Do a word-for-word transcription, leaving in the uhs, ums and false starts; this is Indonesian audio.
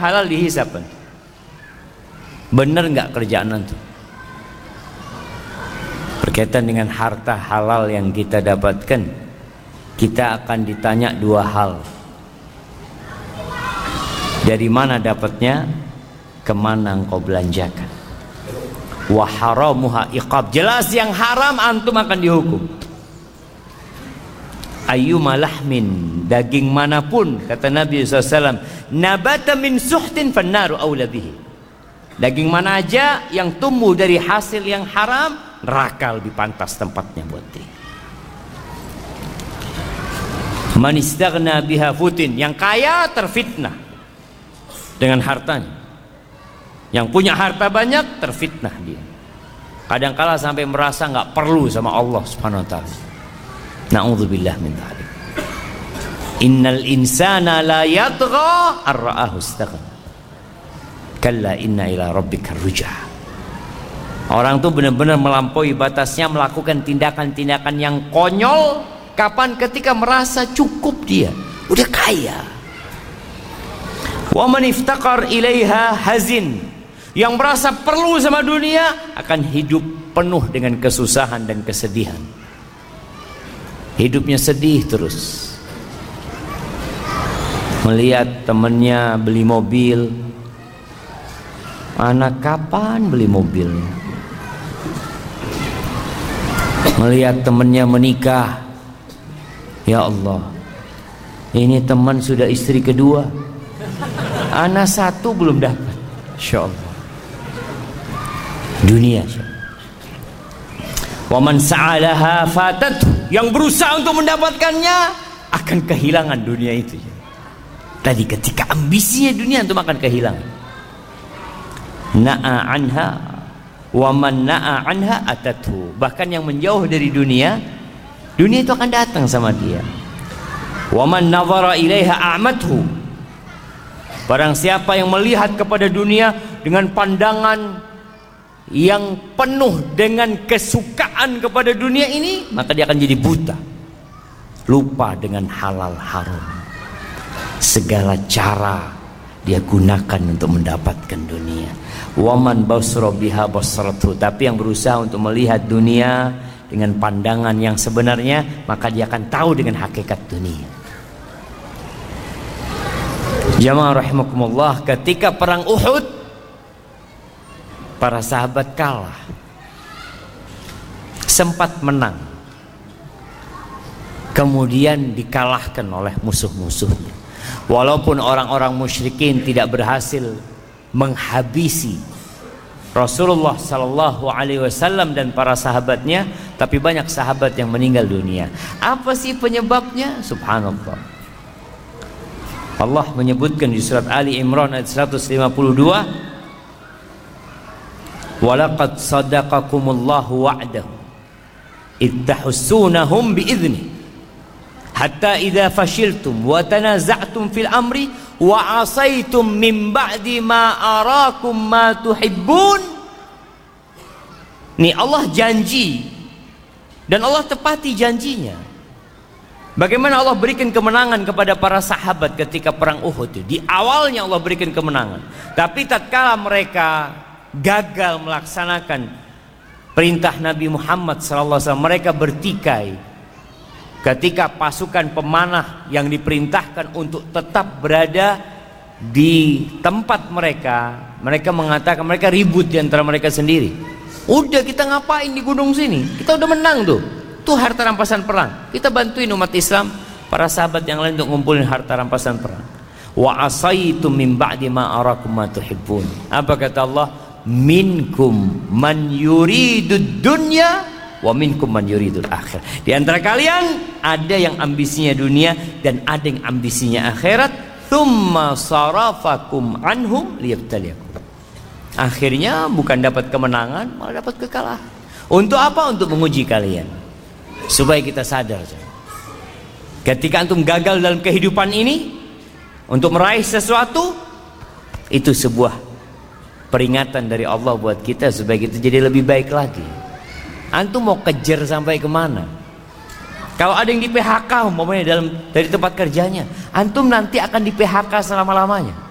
halal dihisap. Bener nggak kerjaan antum? Berkaitan dengan harta halal yang kita dapatkan, kita akan ditanya dua hal. Dari mana dapatnya? Kemana engkau belanjakan? Wa haramuha iqab. Jelas yang haram antum akan dihukum. Ayyuma lahmin, daging manapun, kata Nabi shallallahu alaihi wasallam, nabata min suhtin fannaru awla bihi. Daging mana aja yang tumbuh dari hasil yang haram, neraka lebih pantas tempatnya buat dia. Man istaghna biha futin, yang kaya terfitnah dengan hartanya. Yang punya harta banyak terfitnah dia. Kadang-kala sampai merasa nggak perlu sama Allah Subhanahu wa taala. Na'udzubillah min dzalik. Innal insana la yatgha ar-ra'ahu istaghna. Kalla inna ila rabbika ruj'a. Orang tuh benar-benar melampaui batasnya, melakukan tindakan-tindakan yang konyol kapan? Ketika merasa cukup dia, udah kaya. Wa man iftaqar ilaiha hazin, yang merasa perlu sama dunia akan hidup penuh dengan kesusahan dan kesedihan. Hidupnya sedih terus. Melihat temannya beli mobil, anak kapan beli mobil? Melihat temannya menikah, ya Allah, ini teman sudah istri kedua, anak satu belum dapat. Insya Allah. Dunia. Waman sa'alaha fatatuh, yang berusaha untuk mendapatkannya akan kehilangan dunia itu. Tadi ketika ambisinya dunia itu akan kehilangan. Na'a anha waman na'a anha atatuh. Bahkan yang menjauh dari dunia, dunia itu akan datang sama dia. Waman nazara ilaiha a'mathu, barang siapa yang melihat kepada dunia dengan pandangan yang penuh dengan kesukaan kepada dunia ini, maka dia akan jadi buta, lupa dengan halal haram. Segala cara dia gunakan untuk mendapatkan dunia. Waman basra biha basratu, tapi yang berusaha untuk melihat dunia dengan pandangan yang sebenarnya, maka dia akan tahu dengan hakikat dunia. Jamaah rahimakumullah, ketika perang Uhud, para sahabat kalah, sempat menang, kemudian dikalahkan oleh musuh-musuhnya. Walaupun orang-orang musyrikin tidak berhasil menghabisi Rasulullah Sallallahu Alaihi Wasallam dan para sahabatnya, tapi banyak sahabat yang meninggal dunia. Apa sih penyebabnya? Subhanallah. Allah menyebutkan di surat Ali Imran ayat seratus lima puluh dua, walaqad sadaqakumullahu wa'dahu ittahussunahum bi'idznih hatta idza fashiltum wa tanaza'tum fil amri wa asaitum min ba'di ma arakum ma tuhibbun. Nih Allah janji dan Allah tepati janjinya. Bagaimana Allah berikan kemenangan kepada para sahabat ketika perang Uhud. Di awalnya Allah berikan kemenangan, tapi tatkala mereka gagal melaksanakan perintah Nabi Muhammad shallallahu alaihi wasallam, mereka bertikai. Ketika pasukan pemanah yang diperintahkan untuk tetap berada di tempat mereka, mereka mengatakan, mereka ribut di antara mereka sendiri. Udah, kita ngapain di gunung sini? Kita udah menang tuh. Tuh harta rampasan perang. Kita bantuin umat Islam, para sahabat yang lain untuk ngumpulin harta rampasan perang. Wa asaitum min ba'di ma arakum ma tuhibbun. Apa kata Allah? Minkum man yuridud dunya wa minkum man yuridul akhir. Di antara kalian ada yang ambisinya dunia dan ada yang ambisinya akhirat. Tsumma sarafakum anhum liyabtaliyakum. Akhirnya bukan dapat kemenangan, malah dapat kekalahan. Untuk apa? Untuk menguji kalian, supaya kita sadar. Ketika antum gagal dalam kehidupan ini untuk meraih sesuatu, itu sebuah peringatan dari Allah buat kita supaya kita jadi lebih baik lagi. Antum mau kejar sampai kemana? Kalau ada yang di P H K umpamanya dalam dari tempat kerjanya, antum nanti akan di P H K selama-lamanya.